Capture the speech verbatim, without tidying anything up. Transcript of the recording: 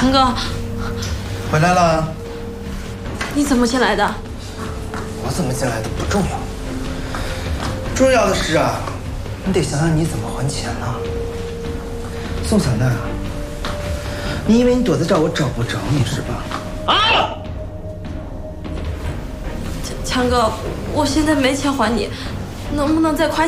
强哥， 回来了。 你怎么进来的？ 我怎么进来的不重要，重要的是啊，你得想想你怎么还钱呢。宋小娜，你以为你躲在这儿我找不着你是吧？啊！ 强哥，我现在没钱还你，能不能再快